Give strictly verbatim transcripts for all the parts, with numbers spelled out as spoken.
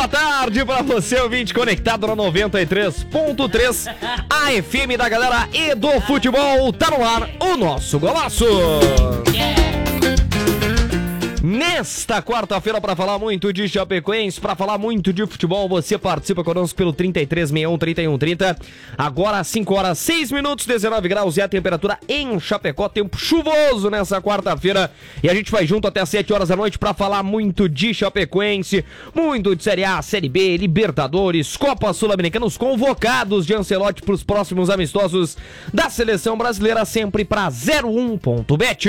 boa tarde pra você, ouvinte conectado na noventa e três ponto três, a F M da galera e do futebol. Tá no ar o nosso golaço. Nesta quarta-feira, para falar muito de Chapecoense, para falar muito de futebol, você participa conosco pelo trinta e três, sessenta e um, trinta e um, trinta. Agora cinco horas, seis minutos, dezenove graus e a temperatura em Chapecó, tempo chuvoso nessa quarta-feira. E a gente vai junto até as sete horas da noite para falar muito de Chapecoense, muito de Série A, Série B, Libertadores, Copa Sul-Americana, os convocados de Ancelotti para os próximos amistosos da Seleção Brasileira, sempre para zero um ponto bet.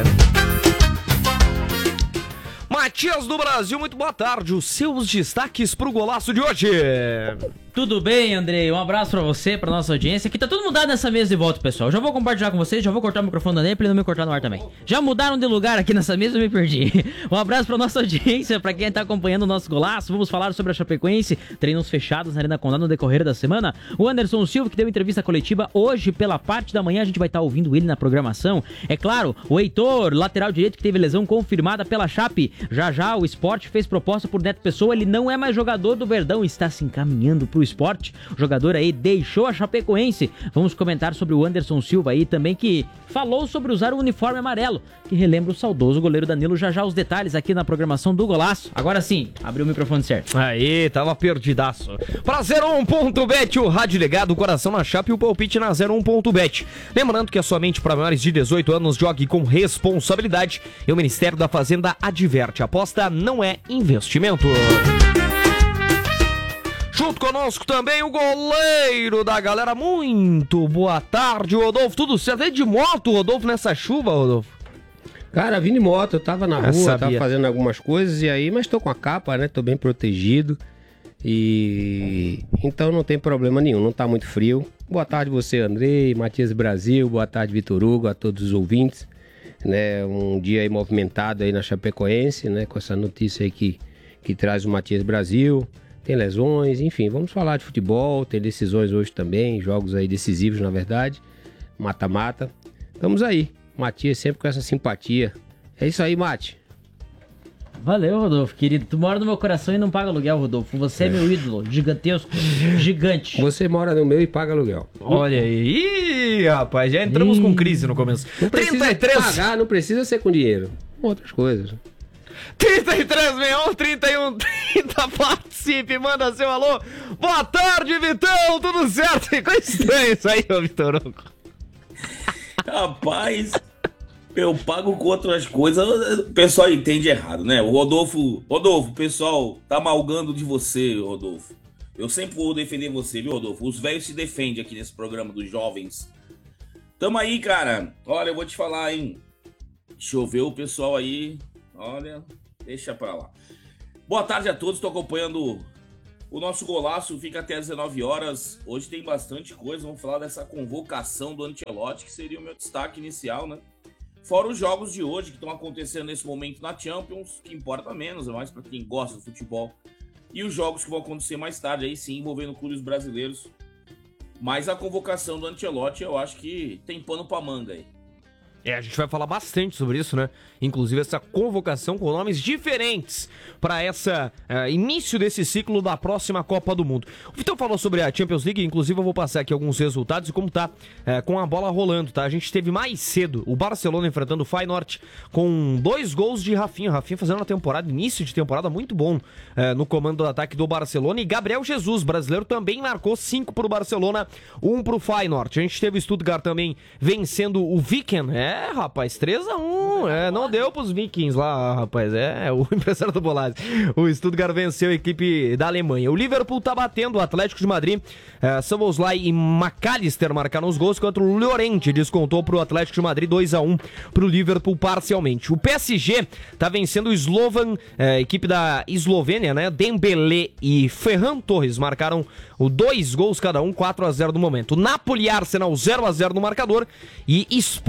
Matias do Brasil, muito boa tarde. Os seus destaques pro golaço de hoje. Tudo bem, Andrei? Um abraço pra você, pra nossa audiência. Aqui tá tudo mudado nessa mesa de volta, pessoal. Já vou compartilhar com vocês, já vou cortar o microfone da Andrei pra ele não me cortar no ar também. Já mudaram de lugar aqui nessa mesa, eu me perdi. Um abraço pra nossa audiência, pra quem tá acompanhando o nosso golaço. Vamos falar sobre a Chapecoense, treinos fechados na Arena Condá no decorrer da semana. O Anderson Silva, que deu entrevista coletiva hoje pela parte da manhã, a gente vai estar ouvindo ele na programação. É claro, o Heitor, lateral direito, que teve lesão confirmada pela Chape. Já já o Sport fez proposta por Neto Pessoa, ele não é mais jogador do Verdão, está se encaminhando pro Sport. O jogador aí deixou a Chapecoense. Vamos comentar sobre o Anderson Silva aí também, que falou sobre usar o uniforme amarelo, que relembra o saudoso goleiro Danilo. Já já os detalhes aqui na programação do Golaço. Agora sim, abriu o microfone certo. Aí, tava perdidaço. Pra zero um ponto bet, o rádio ligado, o coração na Chape e o palpite na zero um ponto bet. Lembrando que é somente para maiores de dezoito anos, jogue com responsabilidade e o Ministério da Fazenda adverte. Aposta não é investimento. Junto conosco também o goleiro da galera. Muito boa tarde, Rodolfo. Tudo certo? Veio de moto, Rodolfo, nessa chuva, Rodolfo? Cara, vim de moto, eu tava na Eu rua, sabia. tava fazendo algumas coisas e aí, mas tô com a capa, né? Tô bem protegido. E então não tem problema nenhum, não tá muito frio. Boa tarde você, Andrei, Matias Brasil, boa tarde, Vitor Hugo, a todos os ouvintes. Né, um dia aí movimentado aí na Chapecoense, né? Com essa notícia aí que, que traz o Matias Brasil. Tem lesões, enfim, vamos falar de futebol, tem decisões hoje também, jogos aí decisivos, na verdade, mata-mata. Vamos aí, Matias sempre com essa simpatia. É isso aí, Mati. Valeu, Rodolfo, querido. Tu mora no meu coração e não paga aluguel, Rodolfo. Você é, é meu ídolo, gigantesco, gigante. Você mora no meu e paga aluguel. Olha aí, Ih, rapaz, já entramos Ih. com crise no começo. Não precisa trinta e três pagar, não precisa ser com dinheiro, outras coisas. trinta e três, sessenta e um, trinta e um, trinta, participe, manda seu alô. Boa tarde, Vitão, tudo certo? Ficou estranho isso aí, ô Vitor Hugo. Rapaz, eu pago com outras coisas, o pessoal entende errado, né? O Rodolfo, Rodolfo, o pessoal tá malgando de você, Rodolfo. Eu sempre vou defender você, viu, Rodolfo? Os velhos se defendem aqui nesse programa dos jovens. Tamo aí, cara. Olha, eu vou te falar, hein? Choveu o pessoal aí... Olha, deixa pra lá. Boa tarde a todos, estou acompanhando o nosso golaço, fica até às dezenove horas. Hoje tem bastante coisa, vamos falar dessa convocação do Ancelotti, que seria o meu destaque inicial, né? Fora os jogos de hoje que estão acontecendo nesse momento na Champions, que importa menos, é mais para quem gosta do futebol. E os jogos que vão acontecer mais tarde, aí sim, envolvendo clubes brasileiros. Mas a convocação do Ancelotti, eu acho que tem pano pra manga aí. É, a gente vai falar bastante sobre isso, né? Inclusive essa convocação com nomes diferentes para essa uh, início desse ciclo da próxima Copa do Mundo. O Vitor falou sobre a Champions League, inclusive eu vou passar aqui alguns resultados e como tá uh, com a bola rolando, tá? A gente teve mais cedo o Barcelona enfrentando o Feyenoord com dois gols de Rafinha. Rafinha fazendo uma temporada, início de temporada muito bom uh, no comando do ataque do Barcelona. E Gabriel Jesus, brasileiro, também marcou cinco pro Barcelona, um pro Feyenoord. A gente teve o Stuttgart também vencendo o Viken, é? É, rapaz, três a um, é, não deu pros Vikings lá, rapaz, é, o empresário do Bolazzi. O Stuttgart venceu a equipe da Alemanha. O Liverpool tá batendo o Atlético de Madrid, é, Szoboszlai e McAllister marcaram os gols, contra o Llorente descontou pro Atlético de Madrid dois a um pro Liverpool parcialmente. O P S G tá vencendo o Slovan, é, equipe da Eslovênia, né, Dembélé e Ferran Torres marcaram o dois gols cada um, quatro a zero no momento. Napoli e Arsenal zero a zero no marcador e Sporting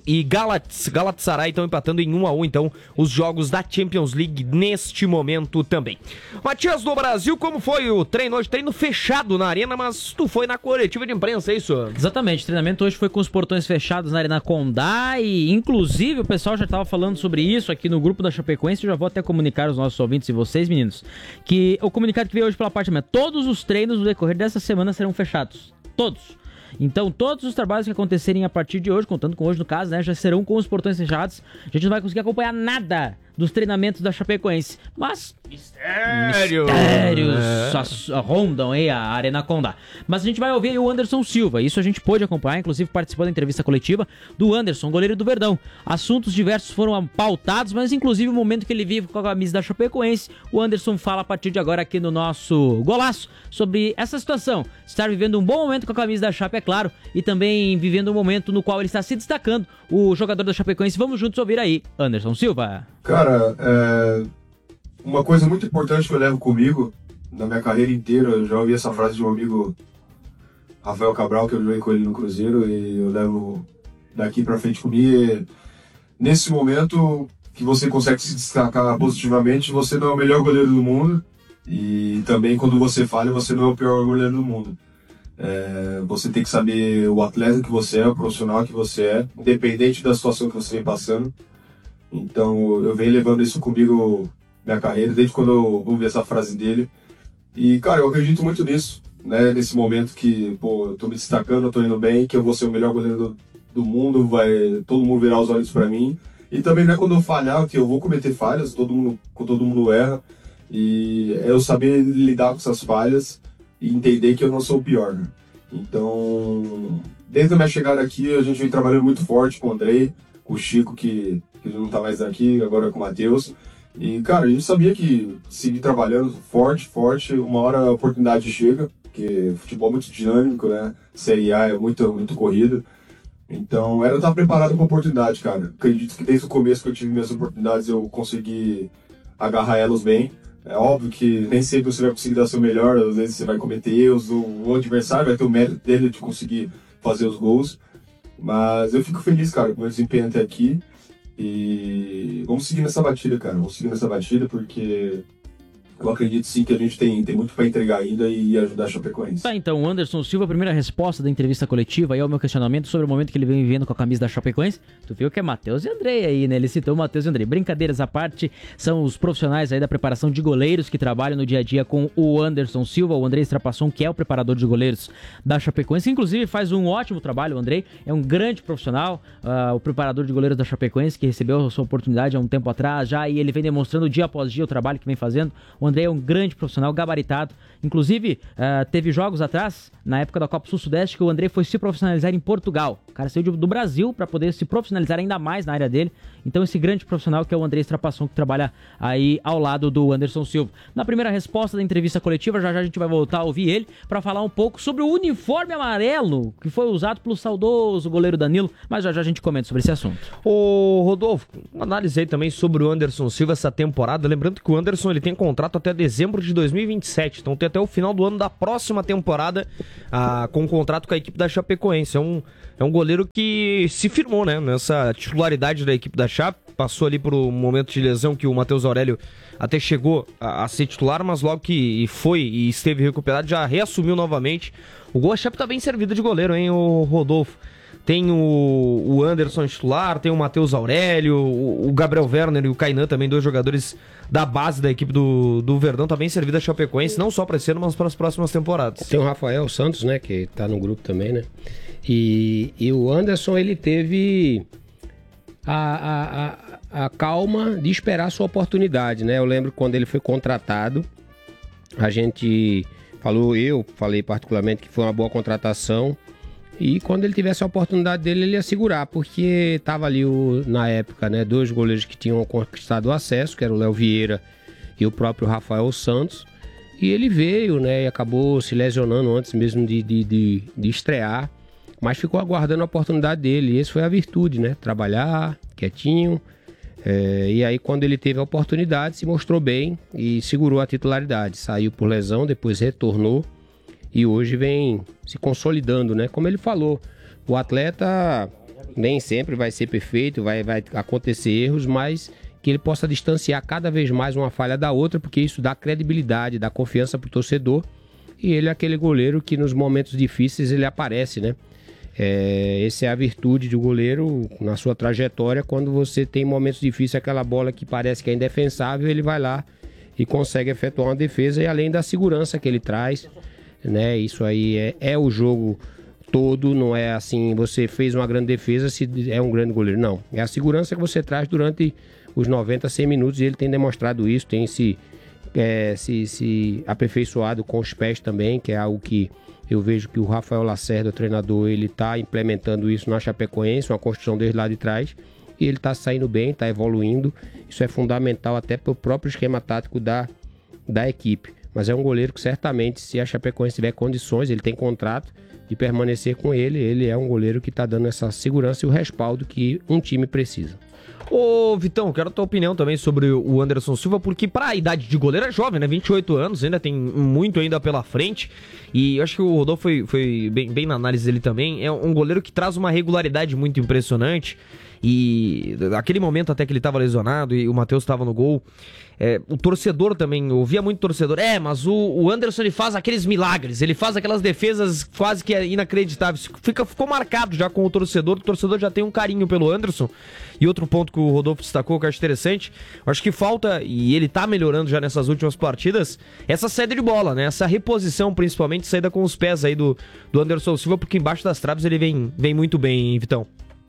e Galats, Galatasaray estão empatando em um a um, então, os jogos da Champions League neste momento também. Matias do Brasil, como foi o treino hoje? Treino fechado na arena, mas tu foi na coletiva de imprensa, é isso? Exatamente, o treinamento hoje foi com os portões fechados na Arena Condá e, inclusive, o pessoal já estava falando sobre isso aqui no grupo da Chapecoense. Eu já vou até comunicar aos nossos ouvintes e vocês, meninos, que o comunicado que veio hoje pela parte da manhã, todos os treinos no decorrer dessa semana serão fechados. Todos. Então, todos os trabalhos que acontecerem a partir de hoje, contando com hoje no caso, né, já serão com os portões fechados. A gente não vai conseguir acompanhar nada dos treinamentos da Chapecoense. Mas Mistério. mistérios É. rondam aí a Arena Condá. Mas a gente vai ouvir aí o Anderson Silva. Isso a gente pôde acompanhar, inclusive participou da entrevista coletiva do Anderson, goleiro do Verdão. Assuntos diversos foram pautados, mas inclusive o momento que ele vive com a camisa da Chapecoense, o Anderson fala a partir de agora aqui no nosso Golaço sobre essa situação. Estar vivendo um bom momento com a camisa da Chape, é claro, e também vivendo um momento no qual ele está se destacando, o jogador da Chapecoense. Vamos juntos ouvir aí, Anderson Silva. Cara, é... uma coisa muito importante que eu levo comigo na minha carreira inteira, eu já ouvi essa frase de um amigo, Rafael Cabral, que eu joguei com ele no Cruzeiro, e eu levo daqui pra frente comigo. E nesse momento que você consegue se destacar positivamente, você não é o melhor goleiro do mundo, e também quando você falha, você não é o pior goleiro do mundo. É... você tem que saber o atleta que você é, o profissional que você é, independente da situação que você vem passando. Então eu venho levando isso comigo minha carreira, desde quando eu ouvi essa frase dele. E, cara, eu acredito muito nisso, né? Nesse momento que, pô, eu tô me destacando, eu tô indo bem, que eu vou ser o melhor goleiro do, do mundo, vai todo mundo virar os olhos pra mim. E também não é quando eu falhar, que eu vou cometer falhas, todo mundo, todo mundo erra. E é eu saber lidar com essas falhas e entender que eu não sou o pior, né? Então, desde a minha chegada aqui, a gente vem trabalhando muito forte com o Andrei, com o Chico, que, que não tá mais aqui, agora é com o Matheus. E, cara, a gente sabia que seguir trabalhando forte, forte, uma hora a oportunidade chega, porque futebol é muito dinâmico, né? Série A é muito, muito corrido. Então, era estar preparado com a oportunidade, cara. Acredito que desde o começo que eu tive minhas oportunidades, eu consegui agarrar elas bem. É óbvio que nem sempre você vai conseguir dar seu melhor, às vezes você vai cometer erros, o adversário vai ter o mérito dele de conseguir fazer os gols. Mas eu fico feliz, cara, com o meu desempenho até aqui. E vamos seguir nessa batida, cara. Vamos seguir nessa batida porque eu acredito sim que a gente tem, tem muito para entregar ainda e ajudar a Chapecoense. Tá, então, Anderson Silva, a primeira resposta da entrevista coletiva aí ao meu questionamento sobre o momento que ele vem vivendo com a camisa da Chapecoense. Tu viu que é Matheus e Andrei aí, né? Ele citou Matheus e Andrei. Brincadeiras à parte, são os profissionais aí da preparação de goleiros que trabalham no dia a dia com o Anderson Silva, o Andrei Strapasson, que é o preparador de goleiros da Chapecoense. Inclusive faz um ótimo trabalho, o Andrei é um grande profissional, uh, o preparador de goleiros da Chapecoense, que recebeu a sua oportunidade há um tempo atrás já, e ele vem demonstrando dia após dia o trabalho que vem fazendo. O André é um grande profissional, gabaritado. Inclusive, uh, teve jogos atrás, na época da Copa Sul-Sudeste, que o André foi se profissionalizar em Portugal. O cara saiu do Brasil para poder se profissionalizar ainda mais na área dele. Então, esse grande profissional que é o André Strapasson, que trabalha aí ao lado do Anderson Silva. Na primeira resposta da entrevista coletiva, já já a gente vai voltar a ouvir ele para falar um pouco sobre o uniforme amarelo que foi usado pelo saudoso goleiro Danilo, mas já já a gente comenta sobre esse assunto. Ô Rodolfo, analisei também sobre o Anderson Silva essa temporada, lembrando que o Anderson ele tem contrato até dezembro de dois mil e vinte e sete, então tem até o final do ano da próxima temporada ah, com um contrato com a equipe da Chapecoense. É um, é um goleiro que se firmou, né, nessa titularidade da equipe da Chape, passou ali por um momento de lesão que o Matheus Aurélio até chegou a, a ser titular, mas logo que foi e esteve recuperado já reassumiu novamente. O gol, a Chape tá bem servida de goleiro, hein, o Rodolfo. Tem o, o Anderson titular, tem o Matheus Aurélio, o, o Gabriel Werner e o Kainan também, dois jogadores da base da equipe do, do Verdão, tá bem servida a Chapecoense, não só para esse ano, mas para as próximas temporadas. Tem o Rafael Santos, né, que tá no grupo também, né? E, e o Anderson, ele teve a, a, a, a calma de esperar a sua oportunidade, né? Eu lembro quando ele foi contratado, a gente falou, eu falei particularmente que foi uma boa contratação. E quando ele tivesse a oportunidade dele, ele ia segurar, porque tava ali, o, na época, né, dois goleiros que tinham conquistado o acesso, que era o Léo Vieira e o próprio Rafael Santos. E ele veio, né, e acabou se lesionando antes mesmo de, de, de, de estrear, mas ficou aguardando a oportunidade dele. E essa foi a virtude, né, trabalhar quietinho. É, e aí, quando ele teve a oportunidade, se mostrou bem e segurou a titularidade. Saiu por lesão, depois retornou. E hoje vem se consolidando, né? Como ele falou, o atleta, Nem sempre vai ser perfeito, vai, vai acontecer erros, mas que ele possa distanciar cada vez mais uma falha da outra, porque isso dá credibilidade, dá confiança pro torcedor. E ele é aquele goleiro que nos momentos difíceis ele aparece, né? É, essa é a virtude do goleiro na sua trajetória. Quando você tem momentos difíceis, aquela bola que parece que é indefensável, ele vai lá e consegue efetuar uma defesa, e além da segurança que ele traz, né? Isso aí é, é o jogo todo, não é assim, você fez uma grande defesa se é um grande goleiro, não. É a segurança que você traz durante os noventa, cem minutos, e ele tem demonstrado isso, tem se, é, se, se aperfeiçoado com os pés também, que é algo que eu vejo que o Rafael Lacerda, o treinador, ele está implementando isso na Chapecoense, uma construção desde lá de trás, e ele está saindo bem, está evoluindo. Isso é fundamental até para o próprio esquema tático da, da equipe. Mas é um goleiro que certamente, se a Chapecoense tiver condições, ele tem contrato de permanecer com ele, ele é um goleiro que está dando essa segurança e o respaldo que um time precisa. Ô, Vitão, quero a tua opinião também sobre o Anderson Silva, porque para a idade de goleiro é jovem, né? vinte e oito anos, ainda tem muito ainda pela frente. E eu acho que o Rodolfo foi, foi bem, bem na análise dele também. É um goleiro que traz uma regularidade muito impressionante. E aquele momento até que ele estava lesionado e o Matheus estava no gol, é, o torcedor também, eu ouvia muito torcedor, é, mas o, o Anderson ele faz aqueles milagres, ele faz aquelas defesas quase que inacreditáveis. Fica, ficou marcado já com o torcedor, o torcedor já tem um carinho pelo Anderson. E outro ponto que o Rodolfo destacou, que eu acho interessante, eu acho que falta, e ele tá melhorando já nessas últimas partidas, essa saída de bola, né? Essa reposição, principalmente, saída com os pés aí do, do Anderson Silva, porque embaixo das traves ele vem, vem muito bem, hein, Vitão?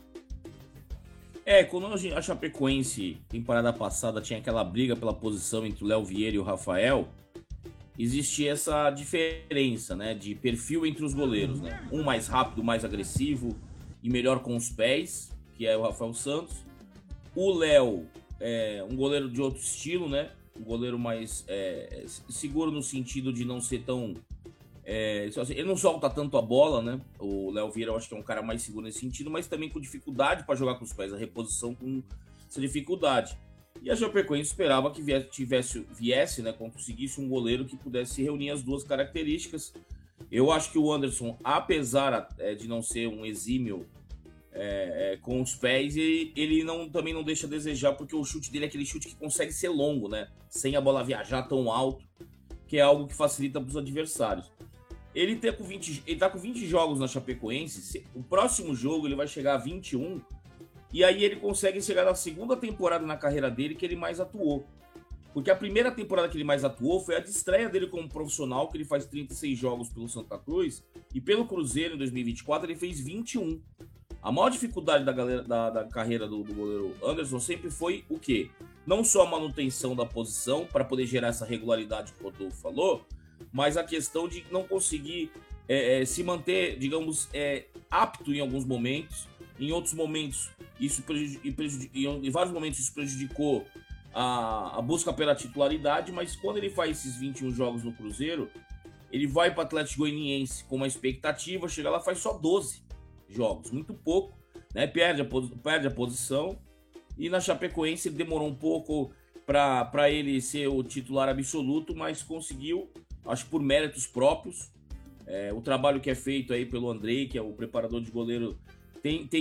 É, quando a Chapecoense, temporada passada, tinha aquela briga pela posição entre o Léo Vieira e o Rafael, existia essa diferença, né, de perfil entre os goleiros, né? Um mais rápido, mais agressivo e melhor com os pés, que é o Rafael Santos. O Léo é um goleiro de outro estilo, né? Um goleiro mais é, seguro no sentido de não ser tão... É, ele não solta tanto a bola, né? O Léo Vieira eu acho que é um cara mais seguro nesse sentido, mas também com dificuldade para jogar com os pés, a reposição com essa dificuldade. E a Chapecoense esperava que viesse, tivesse, viesse, né, conseguisse um goleiro que pudesse reunir as duas características. Eu acho que o Anderson, apesar é, de não ser um exímio é, é, com os pés, ele, ele não, também não deixa a desejar, porque o chute dele é aquele chute que consegue ser longo, né? Sem a bola viajar tão alto, que é algo que facilita para os adversários. Ele, tá com vinte, ele tá com vinte jogos na Chapecoense, o próximo jogo ele vai chegar a vinte e um, e aí ele consegue chegar na segunda temporada na carreira dele que ele mais atuou. Porque a primeira temporada que ele mais atuou foi a de estreia dele como profissional, que ele faz trinta e seis jogos pelo Santa Cruz, e pelo Cruzeiro em dois mil e vinte e quatro ele fez vinte e um. A maior dificuldade da, galera, da, da carreira do, do goleiro Anderson sempre foi o quê? Não só a manutenção da posição, para poder gerar essa regularidade que o Rodolfo falou, mas a questão de não conseguir é, é, se manter, digamos, é, apto em alguns momentos. Em outros momentos, isso prejudic, prejudic, em vários momentos isso prejudicou a, a busca pela titularidade, mas quando ele faz esses vinte e um jogos no Cruzeiro, ele vai para o Atlético Goianiense com uma expectativa, chega lá e faz só doze jogos, muito pouco, né? Perde a, perde a posição, e na Chapecoense ele demorou um pouco para ele ser o titular absoluto, mas conseguiu, acho por méritos próprios. É, o trabalho que é feito aí pelo Andrei, que é o preparador de goleiro, tem, tem